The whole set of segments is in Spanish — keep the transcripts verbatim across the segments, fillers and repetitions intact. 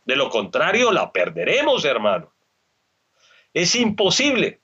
De lo contrario, la perderemos, hermano. Es imposible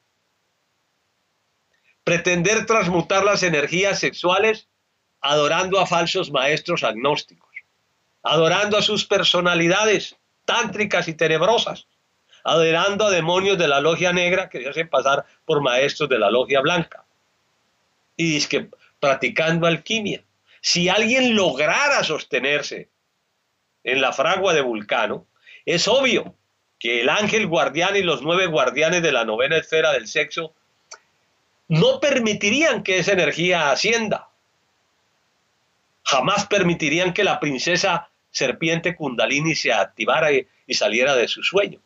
pretender transmutar las energías sexuales adorando a falsos maestros agnósticos, adorando a sus personalidades tántricas y tenebrosas, adorando a demonios de la logia negra que se hacen pasar por maestros de la logia blanca, y dizque practicando alquimia. Si alguien lograra sostenerse en la fragua de Vulcano, es obvio que el ángel guardián y los nueve guardianes de la novena esfera del sexo no permitirían que esa energía ascienda. Jamás permitirían que la princesa serpiente Kundalini se activara y, y saliera de su sueño.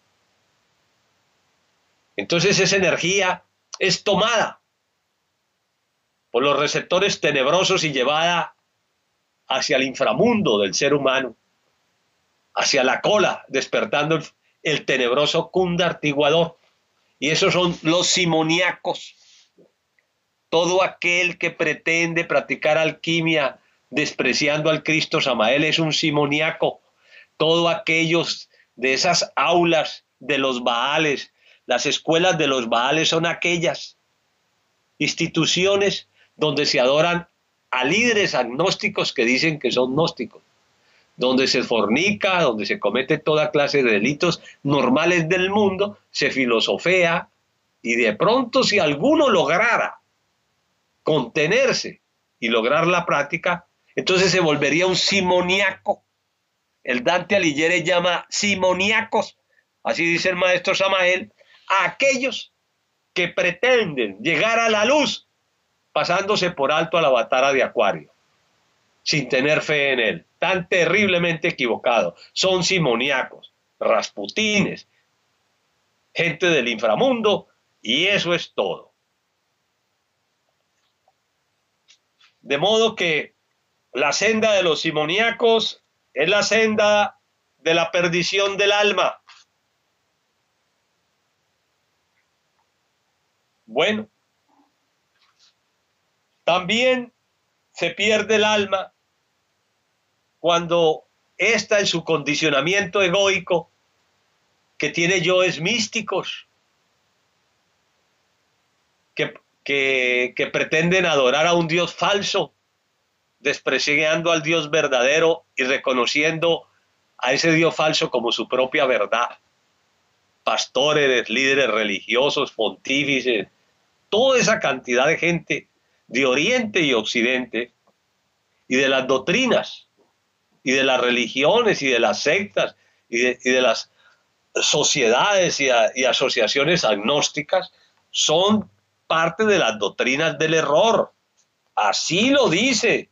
Entonces esa energía es tomada por los receptores tenebrosos y llevada hacia el inframundo del ser humano, hacia la cola, despertando el, el tenebroso Kunda artiguador. Y esos son los simoníacos. Todo aquel que pretende practicar alquimia despreciando al Cristo Samael es un simoníaco. Todos aquellos de esas aulas de los Baales, las escuelas de los Baales son aquellas instituciones donde se adoran a líderes agnósticos que dicen que son gnósticos, donde se fornica, donde se comete toda clase de delitos normales del mundo, se filosofea, y de pronto si alguno lograra contenerse y lograr la práctica, entonces se volvería un simoníaco. El Dante Alighieri llama simoníacos, así dice el maestro Samael, a aquellos que pretenden llegar a la luz pasándose por alto a la batara de Acuario, sin tener fe en él. Tan terriblemente equivocado. Son simoníacos, rasputines, gente del inframundo, y eso es todo. De modo que la senda de los simoníacos es la senda de la perdición del alma. Bueno, también se pierde el alma cuando ésta en su condicionamiento egoico, que tiene yoes místicos, que, que, que pretenden adorar a un Dios falso, despreciando al Dios verdadero y reconociendo a ese Dios falso como su propia verdad. Pastores, líderes religiosos, pontífices, toda esa cantidad de gente de Oriente y Occidente, y de las doctrinas, y de las religiones, y de las sectas, y de, y de las sociedades y, a, y asociaciones agnósticas, son parte de las doctrinas del error. Así lo dice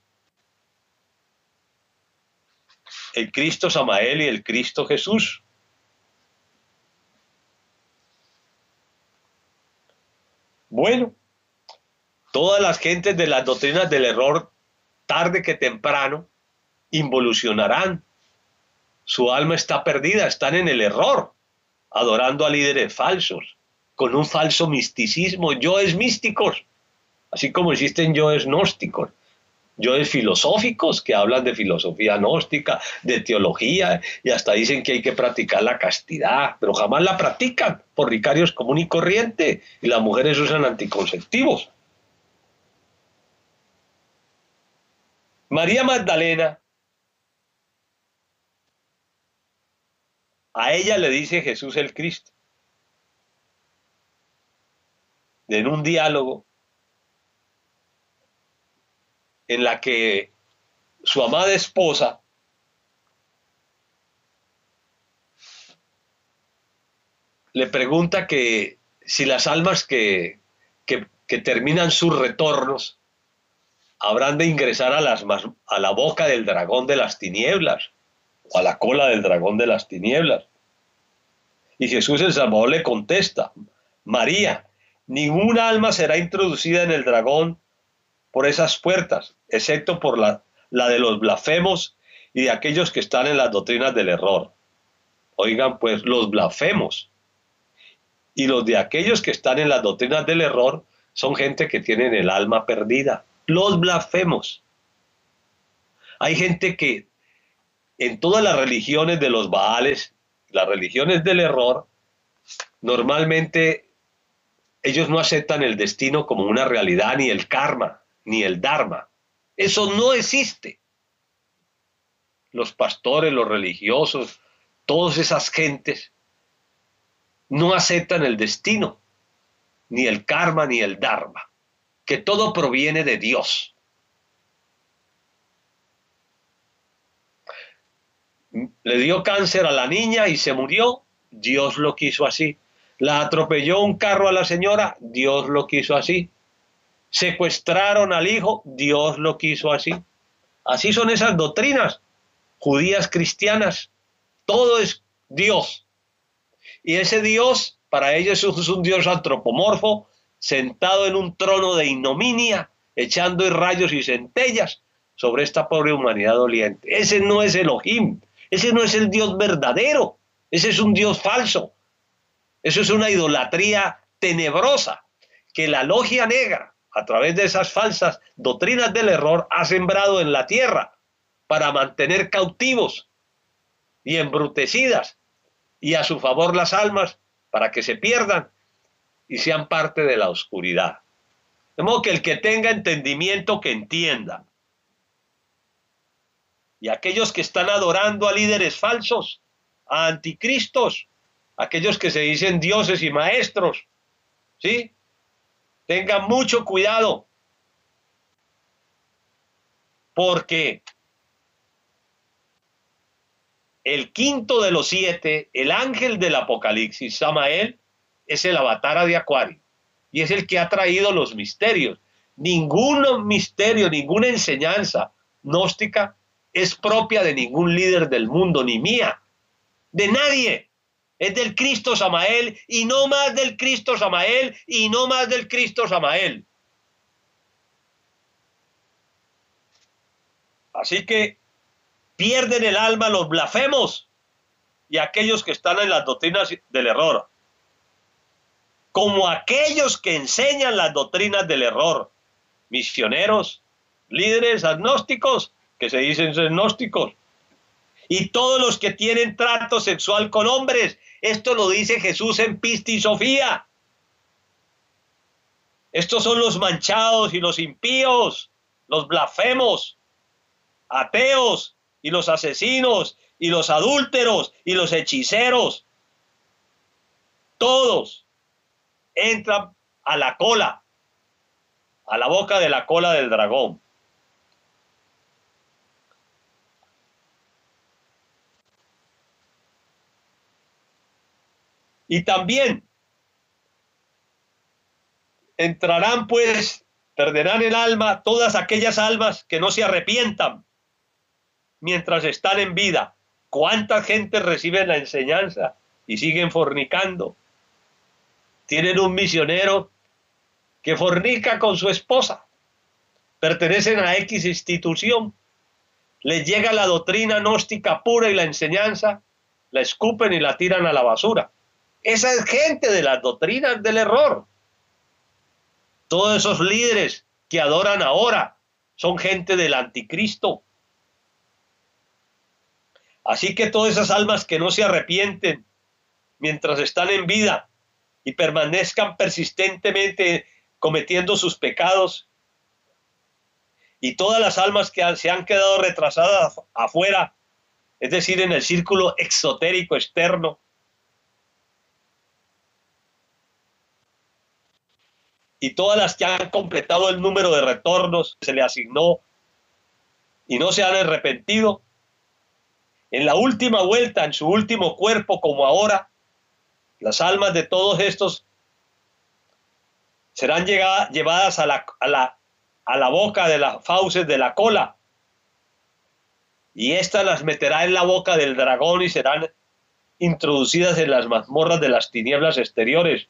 el Cristo Samael y el Cristo Jesús. Bueno, todas las gentes de las doctrinas del error, tarde que temprano, involucionarán. Su alma está perdida, están en el error, adorando a líderes falsos, con un falso misticismo, yoes místicos, así como existen yoes gnósticos, yoes filosóficos que hablan de filosofía gnóstica, de teología, y hasta dicen que hay que practicar la castidad, pero jamás la practican, por ricarios común y corriente, y las mujeres usan anticonceptivos. María Magdalena, a ella le dice Jesús el Cristo, en un diálogo en la que su amada esposa le pregunta que si las almas que, que, que terminan sus retornos habrán de ingresar a, las, a la boca del dragón de las tinieblas, o a la cola del dragón de las tinieblas. Y Jesús el Salvador le contesta, María, ninguna alma será introducida en el dragón por esas puertas, excepto por la, la de los blasfemos y de aquellos que están en las doctrinas del error. Oigan, pues, los blasfemos y los de aquellos que están en las doctrinas del error son gente que tienen el alma perdida. Los blasfemos. Hay gente que en todas las religiones de los Baales las religiones del error, normalmente ellos no aceptan el destino como una realidad, ni el karma, ni el dharma. Eso no existe. Los pastores, los religiosos, todas esas gentes no aceptan el destino, ni el karma, ni el dharma, que todo proviene de Dios. Le dio cáncer a la niña y se murió, Dios lo quiso así. La atropelló un carro a la señora, Dios lo quiso así. Secuestraron al hijo, Dios lo quiso así. Así son esas doctrinas judías, cristianas. Todo es Dios. Y ese Dios, para ellos es un Dios antropomorfo, sentado en un trono de ignominia, echando rayos y centellas sobre esta pobre humanidad doliente. Ese no es Elohim, ese no es el Dios verdadero, ese es un Dios falso. Eso es una idolatría tenebrosa que la logia negra, a través de esas falsas doctrinas del error, ha sembrado en la tierra para mantener cautivos y embrutecidas y a su favor las almas para que se pierdan y sean parte de la oscuridad. De modo que el que tenga entendimiento, que entienda. Y aquellos que están adorando a líderes falsos, a anticristos, aquellos que se dicen dioses y maestros, ¿sí? Tengan mucho cuidado, porque el quinto de los siete, el ángel del Apocalipsis, Samael, es el avatar de Acuario y es el que ha traído los misterios. Ningún misterio, ninguna enseñanza gnóstica es propia de ningún líder del mundo, ni mía, de nadie. Es del Cristo Samael y no más del Cristo Samael y no más del Cristo Samael. Así que pierden el alma los blasfemos y aquellos que están en las doctrinas del error, como aquellos que enseñan las doctrinas del error, misioneros, líderes agnósticos, que se dicen ser gnósticos, y todos los que tienen trato sexual con hombres. Esto lo dice Jesús en Pistisofía. Estos son los manchados y los impíos, los blasfemos, ateos y los asesinos y los adúlteros y los hechiceros. Todos entran a la cola, a la boca de la cola del dragón. Y también entrarán, pues, perderán el alma todas aquellas almas que no se arrepientan mientras están en vida. ¿Cuánta gente recibe la enseñanza y siguen fornicando? Tienen un misionero que fornica con su esposa, pertenecen a X institución, les llega la doctrina gnóstica pura y la enseñanza, la escupen y la tiran a la basura. Esa es gente de las doctrinas del error. Todos esos líderes que adoran ahora son gente del anticristo. Así que todas esas almas que no se arrepienten mientras están en vida y permanezcan persistentemente cometiendo sus pecados, y todas las almas que se han quedado retrasadas afuera, es decir, en el círculo exotérico externo, y todas las que han completado el número de retornos que se le asignó y no se han arrepentido, en la última vuelta, en su último cuerpo, como ahora, las almas de todos estos serán llegadas, llevadas a la, a, la, a la boca de las fauces de la cola, y ésta las meterá en la boca del dragón y serán introducidas en las mazmorras de las tinieblas exteriores.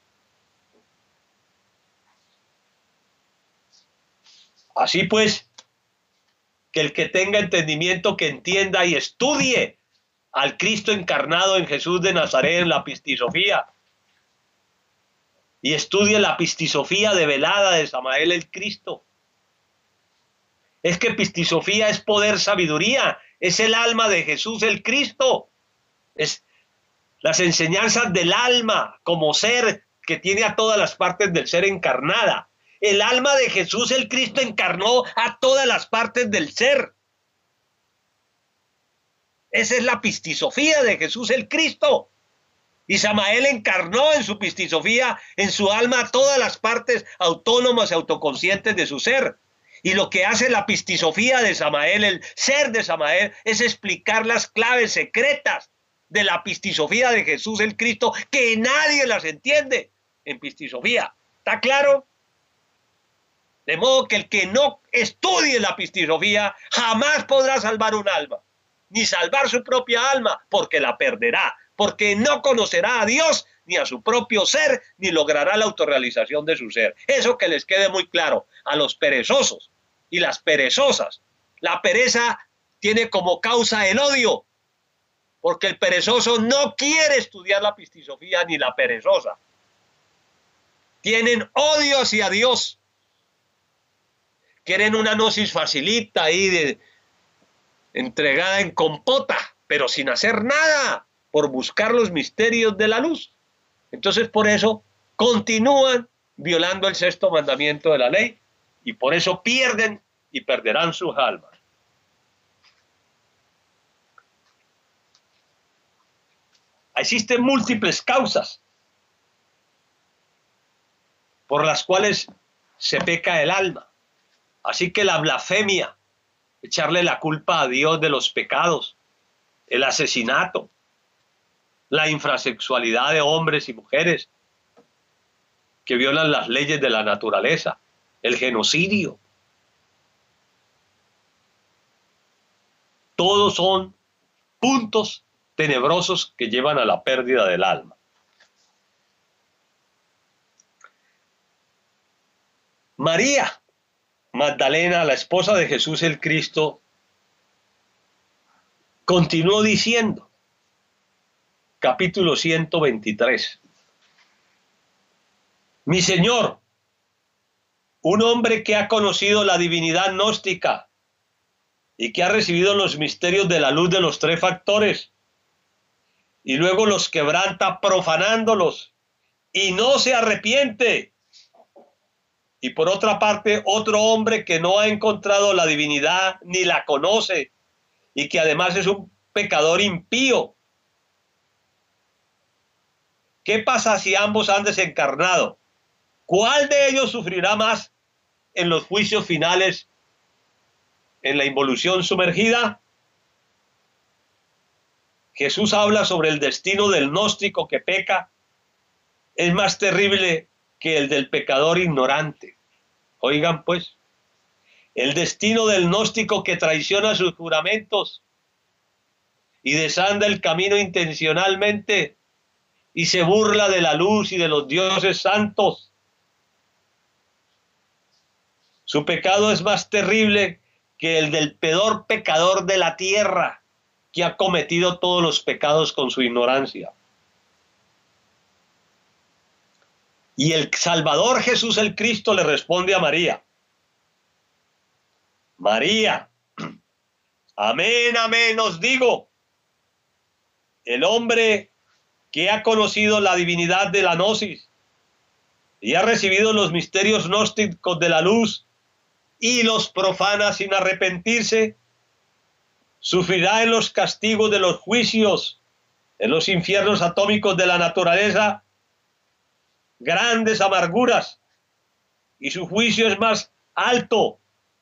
Así pues, que el que tenga entendimiento, que entienda y estudie al Cristo encarnado en Jesús de Nazaret en la Pistisofía, y estudie la Pistisofía develada de Samael el Cristo. Es que Pistisofía es poder, sabiduría, es el alma de Jesús el Cristo, es las enseñanzas del alma como ser que tiene a todas las partes del ser encarnada. El alma de Jesús el Cristo encarnó a todas las partes del ser. Esa es la pistisofía de Jesús el Cristo. Y Samael encarnó en su pistisofía, en su alma, todas las partes autónomas y autoconscientes de su ser. Y lo que hace la pistisofía de Samael, el ser de Samael, es explicar las claves secretas de la pistisofía de Jesús el Cristo, que nadie las entiende en pistisofía. ¿Está claro? De modo que el que no estudie la pistisofía jamás podrá salvar un alma, ni salvar su propia alma, porque la perderá, porque no conocerá a Dios, ni a su propio ser, ni logrará la autorrealización de su ser. Eso que les quede muy claro a los perezosos y las perezosas. La pereza tiene como causa el odio, porque el perezoso no quiere estudiar la pistisofía ni la perezosa. Tienen odio hacia Dios. Quieren una gnosis facilita ahí, de, entregada en compota, pero sin hacer nada por buscar los misterios de la luz. Entonces por eso continúan violando el sexto mandamiento de la ley y por eso pierden y perderán sus almas. Existen múltiples causas por las cuales se peca el alma. Así que la blasfemia, echarle la culpa a Dios de los pecados, el asesinato, la infrasexualidad de hombres y mujeres que violan las leyes de la naturaleza, el genocidio. Todos son puntos tenebrosos que llevan a la pérdida del alma. María Magdalena, la esposa de Jesús el Cristo, continuó diciendo, capítulo ciento veintitrés, mi Señor, un hombre que ha conocido la divinidad gnóstica y que ha recibido los misterios de la luz de los tres factores, y luego los quebranta profanándolos, y no se arrepiente. Y por otra parte, otro hombre que no ha encontrado la divinidad ni la conoce, y que además es un pecador impío. ¿Qué pasa si ambos han desencarnado? ¿Cuál de ellos sufrirá más en los juicios finales, en la involución sumergida? Jesús habla sobre el destino del gnóstico que peca. Es más terrible que el del pecador ignorante. Oigan pues, el destino del gnóstico que traiciona sus juramentos y desanda el camino intencionalmente y se burla de la luz y de los dioses santos. Su pecado es más terrible que el del peor pecador de la tierra, que ha cometido todos los pecados con su ignorancia. Y el Salvador Jesús el Cristo le responde a María: María, amén, amén os digo, el hombre que ha conocido la divinidad de la gnosis y ha recibido los misterios gnósticos de la luz y los profana sin arrepentirse, sufrirá en los castigos de los juicios, en los infiernos atómicos de la naturaleza, grandes amarguras, y su juicio es más alto,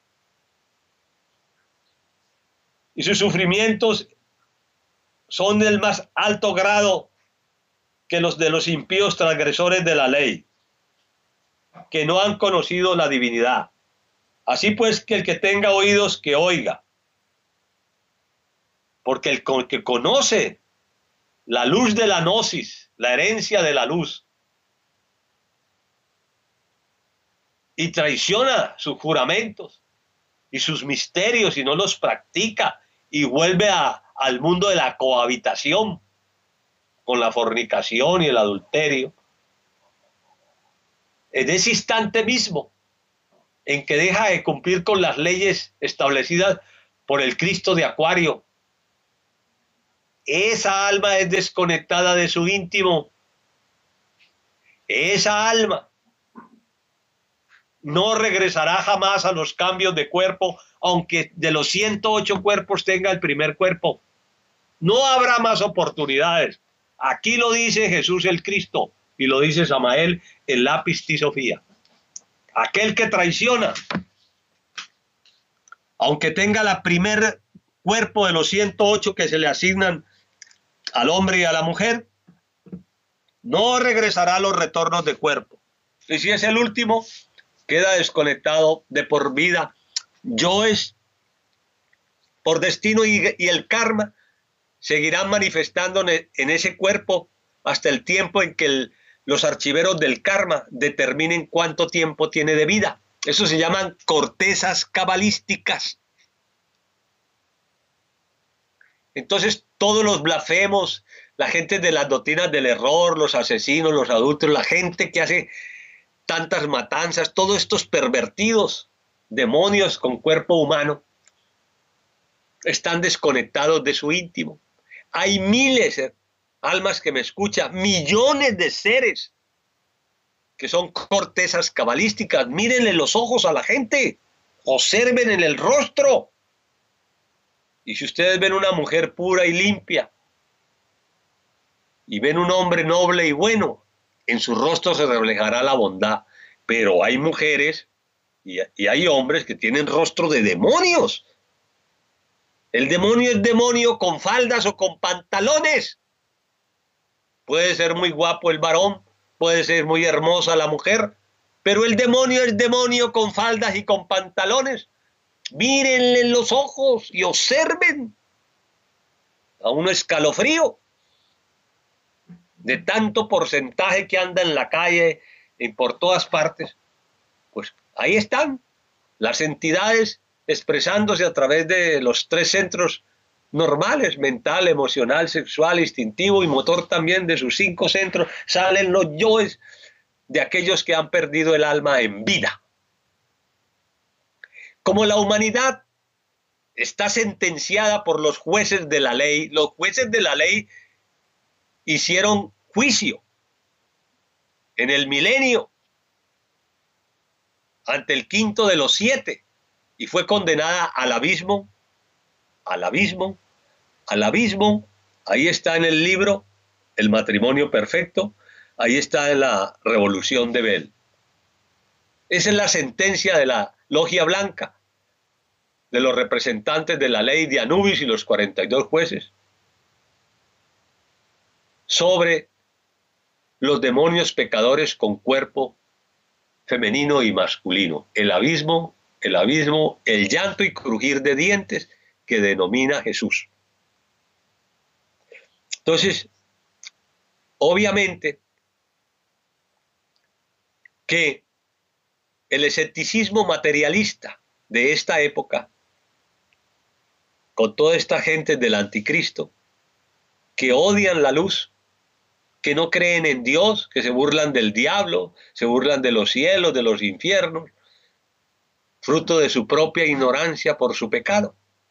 y sus sufrimientos son del más alto grado que los de los impíos transgresores de la ley, que no han conocido la divinidad. Así pues, que el que tenga oídos, que oiga. Porque el que conoce la luz de la gnosis, la herencia de la luz, y traiciona sus juramentos y sus misterios y no los practica y vuelve a, al mundo de la cohabitación con la fornicación y el adulterio, en ese instante mismo en que deja de cumplir con las leyes establecidas por el Cristo de Acuario esa alma es desconectada de su íntimo. Esa alma no regresará jamás a los cambios de cuerpo, aunque de los ciento ocho cuerpos tenga el primer cuerpo. No habrá más oportunidades. Aquí lo dice Jesús el Cristo y lo dice Samael en Lápiz Sofía. Aquel que traiciona, aunque tenga la primer cuerpo de los ciento ocho que se le asignan al hombre y a la mujer, no regresará a los retornos de cuerpo. Y si es el último, queda desconectado de por vida. Yoes, por destino y, y el karma, seguirán manifestando en ese cuerpo hasta el tiempo en que el, los archiveros del karma determinen cuánto tiempo tiene de vida. Eso se llaman cortezas cabalísticas. Entonces todos los blasfemos, la gente de las doctrinas del error, los asesinos, los adúlteros, la gente que hace tantas matanzas, todos estos pervertidos, demonios con cuerpo humano, están desconectados de su íntimo. Hay miles de almas que me escuchan, millones de seres que son cortezas cabalísticas. Mírenle los ojos a la gente, observen en el rostro. Y si ustedes ven una mujer pura y limpia y ven un hombre noble y bueno, en su rostro se reflejará la bondad. Pero hay mujeres y, y hay hombres que tienen rostro de demonios. El demonio es demonio con faldas o con pantalones. Puede ser muy guapo el varón, puede ser muy hermosa la mujer, pero el demonio es demonio con faldas y con pantalones. Mírenle en los ojos y observen. A uno escalofrío de tanto porcentaje que anda en la calle y por todas partes. Pues ahí están las entidades expresándose a través de los tres centros normales, mental, emocional, sexual, instintivo y motor también. De sus cinco centros salen los yoes de aquellos que han perdido el alma en vida. Como la humanidad está sentenciada por los jueces de la ley, los jueces de la ley hicieron juicio en el milenio ante el quinto de los siete y fue condenada al abismo, al abismo, al abismo. Ahí está en el libro El matrimonio perfecto, ahí está en la Revolución de Bell. Esa es la sentencia de la Logia Blanca, de los representantes de la ley de Anubis y los cuarenta y dos jueces, sobre los demonios pecadores con cuerpo femenino y masculino. El abismo, el abismo, el llanto y crujir de dientes que denomina Jesús. Entonces, obviamente que el escepticismo materialista de esta época, con toda esta gente del anticristo, que odian la luz, que no creen en Dios, que se burlan del diablo, se burlan de los cielos, de los infiernos, fruto de su propia ignorancia por su pecado.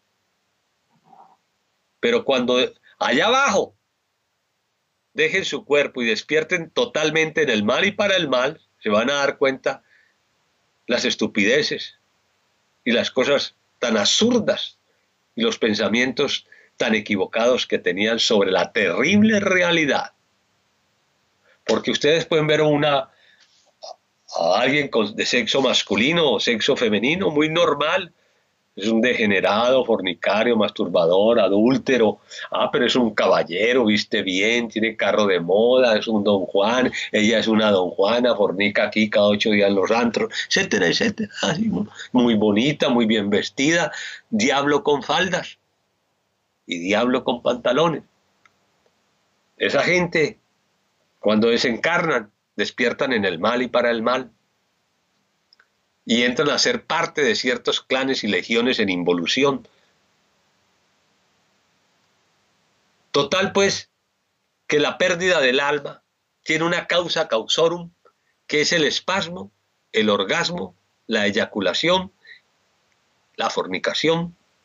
Pero cuando allá abajo dejen su cuerpo y despierten totalmente en el mal y para el mal, se van a dar cuenta las estupideces y las cosas tan absurdas y los pensamientos tan equivocados que tenían sobre la terrible realidad. Porque ustedes pueden ver una, a alguien con, de sexo masculino o sexo femenino muy normal. Es un degenerado, fornicario, masturbador, adúltero. Ah, pero es un caballero, viste bien, tiene carro de moda, es un don Juan, ella es una don Juana, fornica aquí cada ocho días en los antros, etcétera, etcétera. Así, muy bonita, muy bien vestida, diablo con faldas y diablo con pantalones. Esa gente, cuando desencarnan, despiertan en el mal y para el mal. Y entran a ser parte de ciertos clanes y legiones en involución. Total, pues, que la pérdida del alma tiene una causa causorum, que es el espasmo, el orgasmo, la eyaculación, la fornicación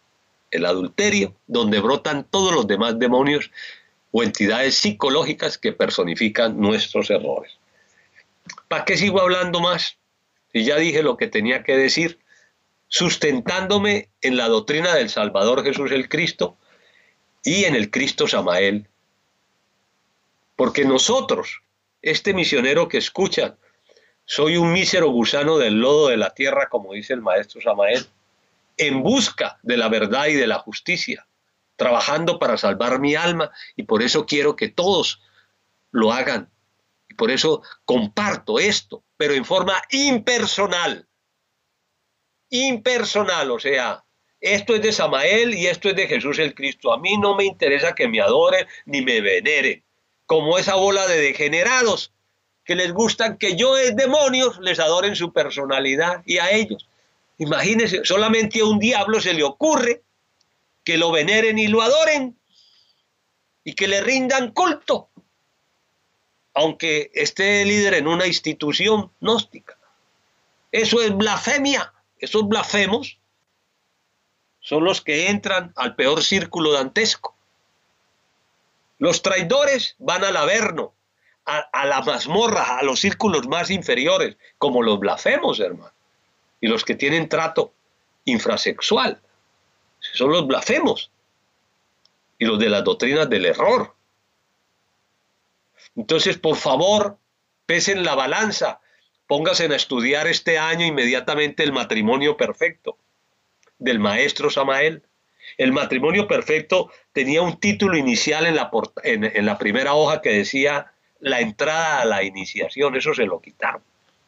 el adulterio, donde brotan todos los demás demonios o entidades psicológicas que personifican nuestros errores. ¿Para qué sigo hablando más? Y ya dije lo que tenía que decir, sustentándome en la doctrina del Salvador Jesús el Cristo y en el Cristo Samael. Porque nosotros, este misionero que escucha, soy un mísero gusano del lodo de la tierra, como dice el maestro Samael, en busca de la verdad y de la justicia, trabajando para salvar mi alma, y por eso quiero que todos lo hagan. Y por eso comparto esto, pero en forma impersonal. Impersonal, o sea, esto es de Samael y esto es de Jesús el Cristo. A mí no me interesa que me adoren ni me veneren, como esa bola de degenerados que les gustan que yo, es demonios, les adoren su personalidad y a ellos. Imagínense, solamente a un diablo se le ocurre que lo veneren y lo adoren y que le rindan culto, aunque esté líder en una institución gnóstica. Eso es blasfemia. Esos blasfemos son los que entran al peor círculo dantesco. Los traidores van al averno, a, a la mazmorra, a los círculos más inferiores, como los blasfemos, hermano. Y los que tienen trato infrasexual, son los blasfemos. Y los de las doctrinas del error. Entonces, por favor, pesen la balanza. Póngase a estudiar este año inmediatamente el matrimonio perfecto del maestro Samael. El matrimonio perfecto tenía un título inicial en la, en, en la primera hoja que decía la entrada a la iniciación. Eso se lo quitaron.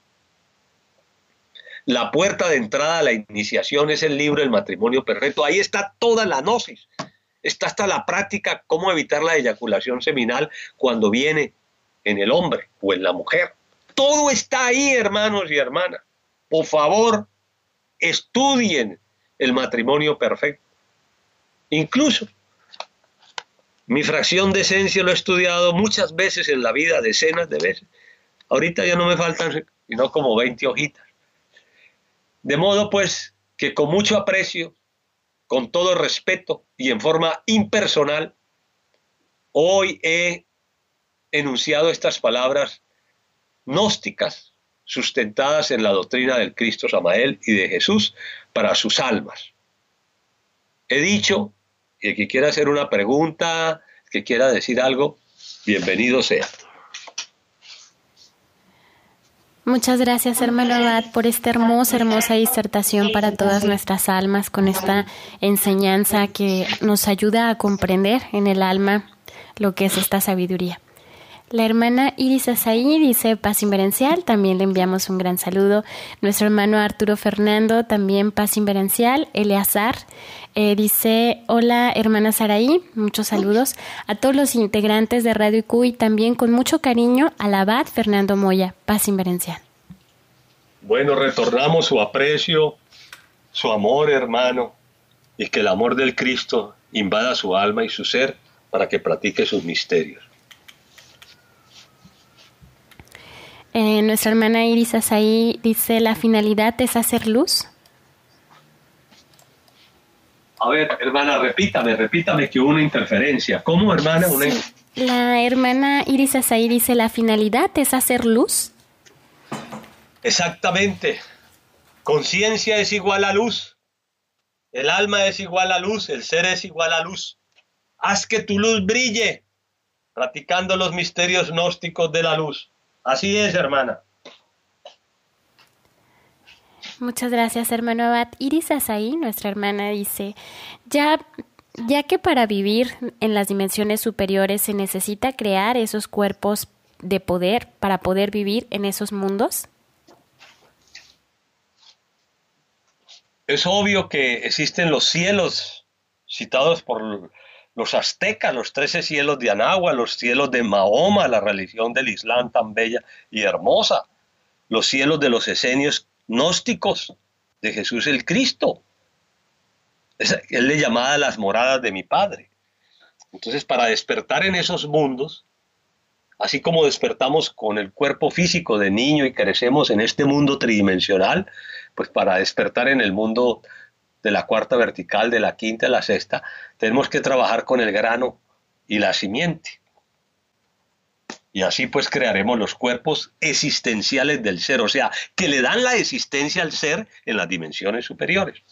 La puerta de entrada a la iniciación es el libro del matrimonio perfecto. Ahí está toda la gnosis. Está hasta la práctica, cómo evitar la eyaculación seminal cuando viene en el hombre o en la mujer. Todo está ahí, hermanos y hermanas. Por favor, estudien el matrimonio perfecto. Incluso, mi fracción de esencia lo he estudiado muchas veces en la vida, decenas de veces. Ahorita ya no me faltan, sino como veinte hojitas. De modo, pues, que con mucho aprecio, con todo respeto y en forma impersonal, hoy he enunciado estas palabras gnósticas sustentadas en la doctrina del Cristo Samael y de Jesús para sus almas. He dicho, y el que quiera hacer una pregunta, el que quiera decir algo, bienvenido sea. Muchas gracias, hermano Abad, por esta hermosa, hermosa disertación para todas nuestras almas, con esta enseñanza que nos ayuda a comprender en el alma lo que es esta sabiduría. La hermana Iris Azaí dice paz inverencial, también le enviamos un gran saludo. Nuestro hermano Arturo Fernando, también paz inverencial. Eleazar eh, dice, hola hermana Saraí, muchos saludos a todos los integrantes de Radio I Q y también con mucho cariño al abad Fernando Moya, paz inverencial. Bueno, retornamos su aprecio, su amor, hermano, y que el amor del Cristo invada su alma y su ser para que practique sus misterios. Eh, nuestra hermana Iris Azaí dice, ¿la finalidad es hacer luz? A ver, hermana, repítame, repítame que hubo una interferencia. ¿Cómo, hermana? Una... Sí. La hermana Iris Azaí dice, ¿la finalidad es hacer luz? Exactamente. Conciencia es igual a luz. El alma es igual a luz. El ser es igual a luz. Haz que tu luz brille, practicando los misterios gnósticos de la luz. Así es, hermana. Muchas gracias, hermano Abad. Iris Azaí, nuestra hermana, dice, ya, ya que para vivir en las dimensiones superiores se necesita crear esos cuerpos de poder para poder vivir en esos mundos. Es obvio que existen los cielos citados por los aztecas, los trece cielos de Anahua, los cielos de Mahoma, la religión del Islam tan bella y hermosa, los cielos de los esenios gnósticos de Jesús el Cristo. Él le llamaba las moradas de mi Padre. Entonces, para despertar en esos mundos, así como despertamos con el cuerpo físico de niño y crecemos en este mundo tridimensional, pues para despertar en el mundo de la cuarta vertical, de la quinta, de la sexta, tenemos que trabajar con el grano y la simiente. Y así pues crearemos los cuerpos existenciales del ser, o sea, que le dan la existencia al ser en las dimensiones superiores.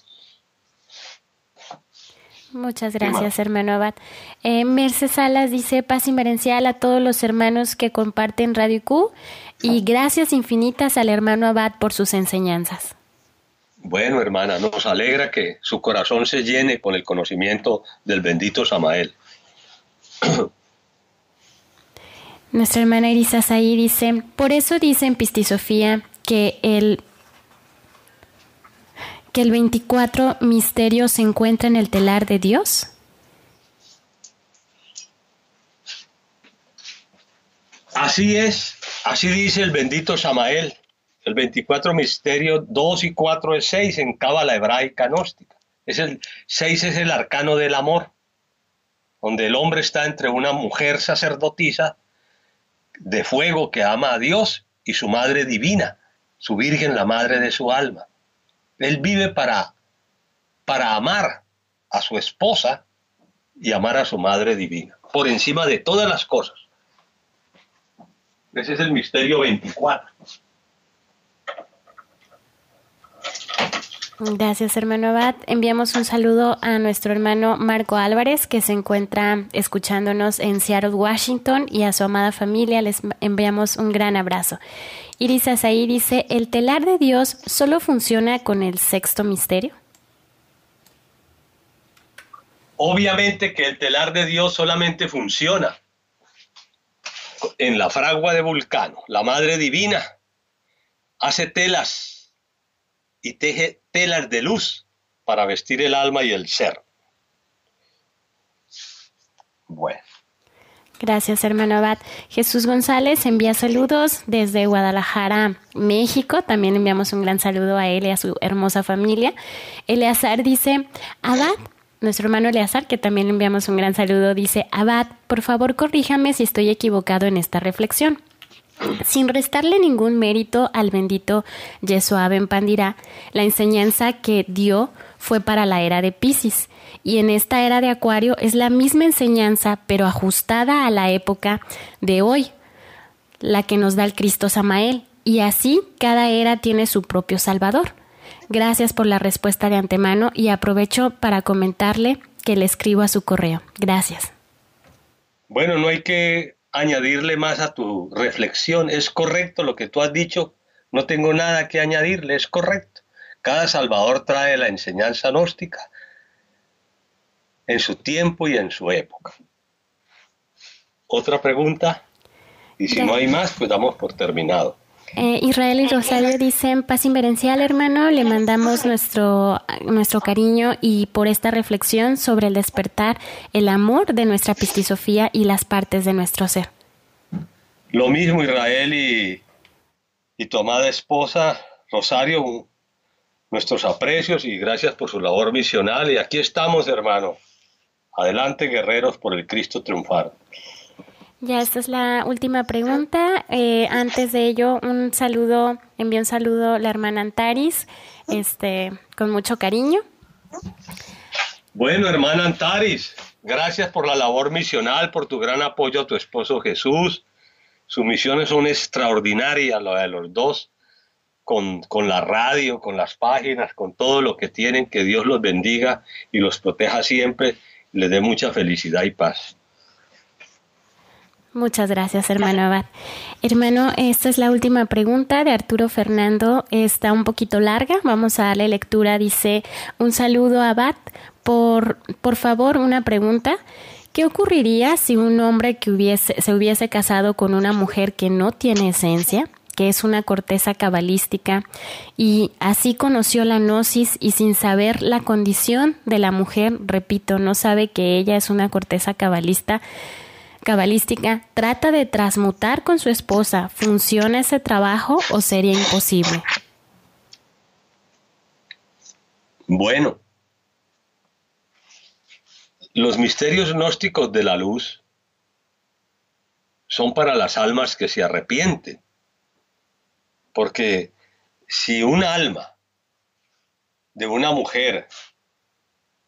Muchas gracias, hermano Abad. Eh, Merce Salas dice, paz inmerencial a todos los hermanos que comparten Radio I Q y gracias infinitas al hermano Abad por sus enseñanzas. Bueno, hermana, nos alegra que su corazón se llene con el conocimiento del bendito Samael. Nuestra hermana Irisa Saí dice, por eso dice en Pistisofía que el, que el veinticuatro misterio se encuentra en el telar de Dios. Así es, así dice el bendito Samael. El veinticuatro misterio, dos y cuatro es seis en cábala hebraica gnóstica. Es el, seis es el arcano del amor, donde el hombre está entre una mujer sacerdotisa de fuego que ama a Dios y su madre divina, su virgen, la madre de su alma. Él vive para, para amar a su esposa y amar a su madre divina, por encima de todas las cosas. Ese es el misterio veinticuatro. Gracias, hermano Abad. Enviamos un saludo a nuestro hermano Marco Álvarez, que se encuentra escuchándonos en Seattle, Washington, y a su amada familia les enviamos un gran abrazo. Irisa Saí dice, ¿el telar de Dios solo funciona con el sexto misterio? Obviamente que el telar de Dios solamente funciona en la fragua de Vulcano. La Madre Divina hace telas y teje telas de luz para vestir el alma y el ser. Bueno. Gracias, hermano Abad. Jesús González envía saludos desde Guadalajara, México. También enviamos un gran saludo a él y a su hermosa familia. Eleazar dice, Abad, nuestro hermano Eleazar, que también le enviamos un gran saludo, dice, Abad, por favor corríjame si estoy equivocado en esta reflexión. Sin restarle ningún mérito al bendito Yeshua Ben Pandira, la enseñanza que dio fue para la era de Piscis, y en esta era de Acuario es la misma enseñanza, pero ajustada a la época de hoy, la que nos da el Cristo Samael, y así cada era tiene su propio Salvador. Gracias por la respuesta de antemano y aprovecho para comentarle que le escribo a su correo. Gracias. Bueno, no hay que añadirle más a tu reflexión. Es correcto lo que tú has dicho. No tengo nada que añadirle, es correcto. Cada Salvador trae la enseñanza gnóstica en su tiempo y en su época. ¿Otra pregunta? Y si no hay más, pues damos por terminado. Eh, Israel y Rosario dicen, paz inverencial, hermano, le mandamos nuestro, nuestro cariño y por esta reflexión sobre el despertar, el amor de nuestra pistisofía y las partes de nuestro ser. Lo mismo, Israel y, y tu amada esposa, Rosario, nuestros aprecios y gracias por su labor misional. Y aquí estamos, hermano. Adelante, guerreros, por el Cristo triunfar. Ya, esta es la última pregunta. Eh, antes de ello, un saludo, envío un saludo a la hermana Antaris, este, con mucho cariño. Bueno, hermana Antaris, gracias por la labor misional, por tu gran apoyo a tu esposo Jesús. Sus misiones son extraordinarias, la de los dos, con, con la radio, con las páginas, con todo lo que tienen. Que Dios los bendiga y los proteja siempre, les dé mucha felicidad y paz. Muchas gracias, hermano Abad. Hermano, esta es la última pregunta de Arturo Fernando. Está un poquito larga. Vamos a darle lectura. Dice, un saludo, Abad. Por, por favor, una pregunta. ¿Qué ocurriría si un hombre que hubiese, se hubiese casado con una mujer que no tiene esencia, que es una corteza cabalística, y así conoció la gnosis y sin saber la condición de la mujer, repito, no sabe que ella es una corteza cabalista, cabalística, trata de transmutar con su esposa? ¿Funciona ese trabajo o sería imposible? Bueno, los misterios gnósticos de la luz son para las almas que se arrepienten, porque si un alma de una mujer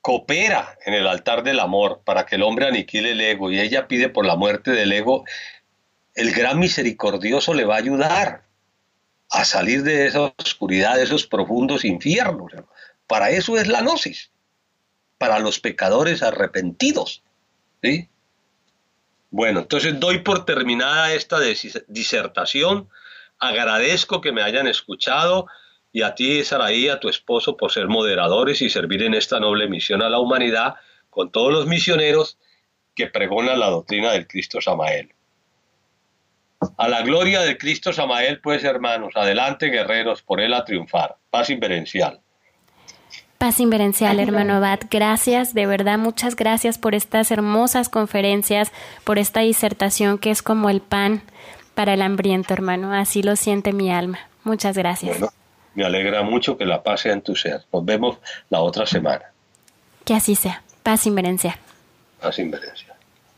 coopera en el altar del amor para que el hombre aniquile el ego y ella pide por la muerte del ego, el gran misericordioso le va a ayudar a salir de esa oscuridad, de esos profundos infiernos. Para eso es la gnosis, para los pecadores arrepentidos, ¿sí? Bueno, entonces doy por terminada esta disertación, agradezco que me hayan escuchado y a ti, Saraí, a tu esposo por ser moderadores y servir en esta noble misión a la humanidad con todos los misioneros que pregonan la doctrina del Cristo Samael. A la gloria del Cristo Samael, pues, hermanos, adelante, guerreros, por él a triunfar. Paz inverencial. Paz inverencial, hermano Abad. Gracias, de verdad, muchas gracias por estas hermosas conferencias, por esta disertación que es como el pan para el hambriento, hermano. Así lo siente mi alma. Muchas gracias. Bueno, me alegra mucho que la paz sea en tu ser. Nos vemos la otra semana. Que así sea. Paz inverencial. Paz inverencial.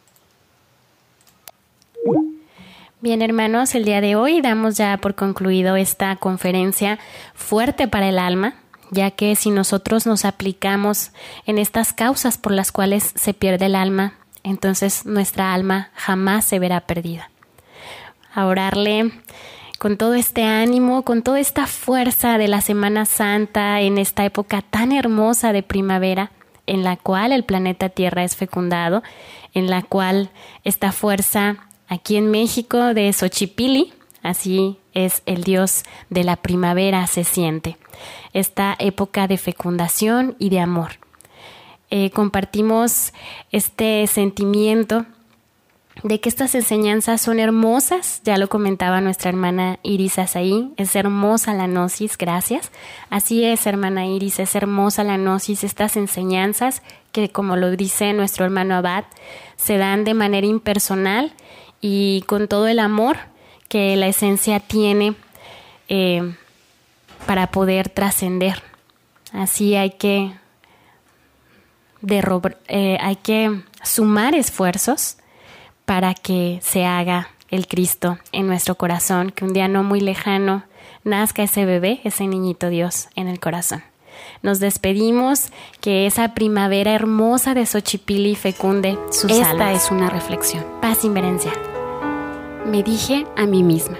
Bien, hermanos, el día de hoy damos ya por concluido esta conferencia fuerte para el alma, ya que si nosotros nos aplicamos en estas causas por las cuales se pierde el alma, entonces nuestra alma jamás se verá perdida. A orarle con todo este ánimo, con toda esta fuerza de la Semana Santa, en esta época tan hermosa de primavera, en la cual el planeta Tierra es fecundado, en la cual esta fuerza aquí en México de Xochipilli, así es el dios de la primavera, se siente. Esta época de fecundación y de amor. Eh, compartimos este sentimiento de que estas enseñanzas son hermosas, ya lo comentaba nuestra hermana Iris Azaí, es hermosa la gnosis, gracias. Así es, hermana Iris, es hermosa la gnosis, estas enseñanzas que, como lo dice nuestro hermano Abad, se dan de manera impersonal y con todo el amor que la esencia tiene eh, para poder trascender. Así hay que, derrob- eh, hay que sumar esfuerzos para que se haga el Cristo en nuestro corazón, que un día no muy lejano nazca ese bebé, ese niñito Dios en el corazón. Nos despedimos, que esa primavera hermosa de Xochipilli fecunde sus almas. Esta es una reflexión. Paz inverencial. Me dije a mí misma.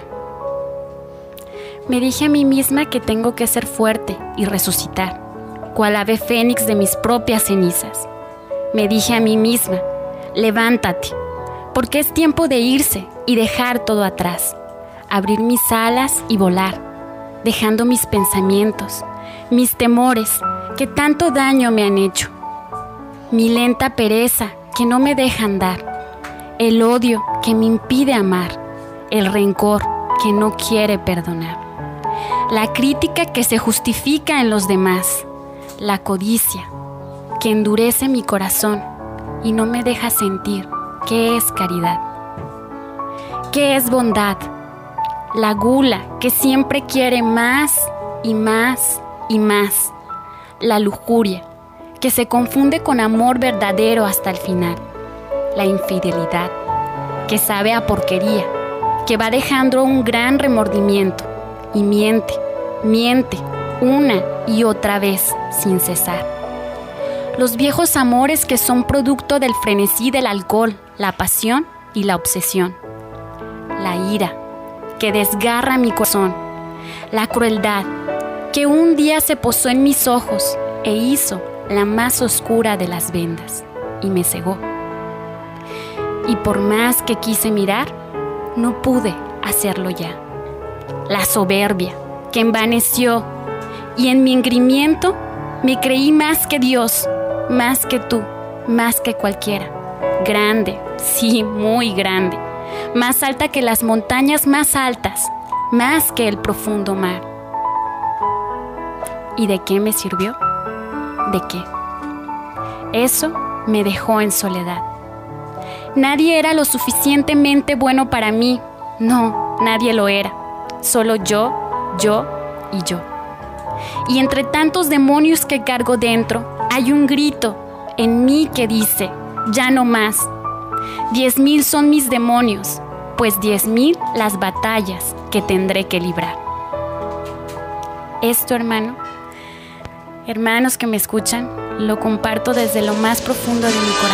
Me dije a mí misma que tengo que ser fuerte y resucitar, cual ave fénix de mis propias cenizas. Me dije a mí misma, levántate, porque es tiempo de irse y dejar todo atrás, abrir mis alas y volar, dejando mis pensamientos, mis temores que tanto daño me han hecho, mi lenta pereza que no me deja andar, el odio que me impide amar, el rencor que no quiere perdonar, la crítica que se justifica en los demás, la codicia que endurece mi corazón y no me deja sentir qué es caridad, qué es bondad, la gula que siempre quiere más y más y más, la lujuria que se confunde con amor verdadero hasta el final, la infidelidad que sabe a porquería, que va dejando un gran remordimiento y miente, miente una y otra vez sin cesar. Los viejos amores que son producto del frenesí del alcohol, la pasión y la obsesión. La ira que desgarra mi corazón, la crueldad que un día se posó en mis ojos e hizo la más oscura de las vendas y me cegó. Y por más que quise mirar, no pude hacerlo ya. La soberbia que envaneció y en mi engrimiento me creí más que Dios, más que tú, más que cualquiera. Grande, sí, muy grande. Más alta que las montañas más altas, más que el profundo mar. ¿Y de qué me sirvió? ¿De qué? Eso me dejó en soledad. Nadie era lo suficientemente bueno para mí. No, nadie lo era. Solo yo, yo y yo. Y entre tantos demonios que cargo dentro, hay un grito en mí que dice, ya no más. Diez mil son mis demonios, pues diez mil las batallas que tendré que librar. Esto, hermano, hermanos que me escuchan, lo comparto desde lo más profundo de mi corazón.